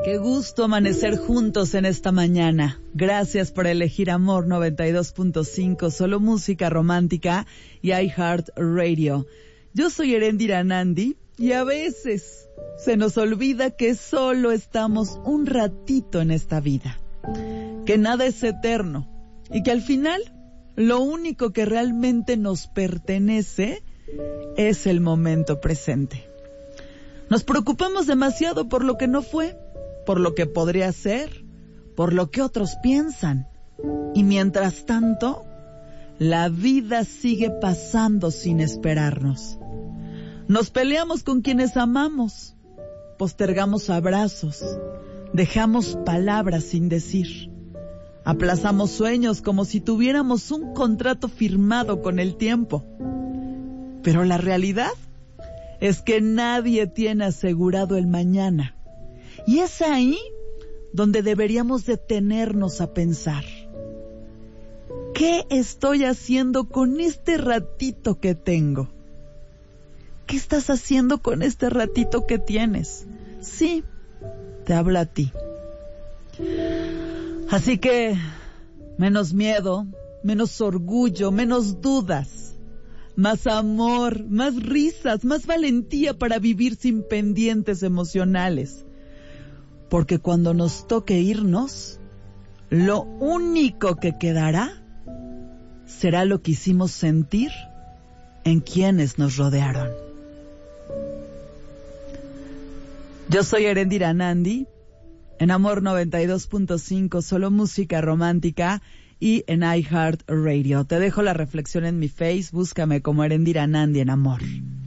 Qué gusto amanecer juntos en esta mañana. Gracias por elegir Amor 92.5, solo música romántica y iHeartRadio. Yo soy Erendira Nandi y a veces se nos olvida que solo estamos un ratito en esta vida, que nada es eterno y que al final lo único que realmente nos pertenece es el momento presente. Nos preocupamos demasiado por lo que no fue, por lo que podría ser, por lo que otros piensan. Y mientras tanto, la vida sigue pasando sin esperarnos. Nos peleamos con quienes amamos, postergamos abrazos, dejamos palabras sin decir, aplazamos sueños como si tuviéramos un contrato firmado con el tiempo. Pero la realidad es que nadie tiene asegurado el mañana. Y es ahí donde deberíamos detenernos a pensar. ¿Qué estoy haciendo con este ratito que tengo? ¿Qué estás haciendo con este ratito que tienes? Sí, te habla a ti. Así que, menos miedo, menos orgullo, menos dudas, más amor, más risas, más valentía para vivir sin pendientes emocionales. Porque cuando nos toque irnos, lo único que quedará será lo que hicimos sentir en quienes nos rodearon. Yo soy Erendira Nandi, en Amor 92.5, solo música romántica y en iHeartRadio. Te dejo la reflexión en mi Face, búscame como Erendira Nandi en Amor.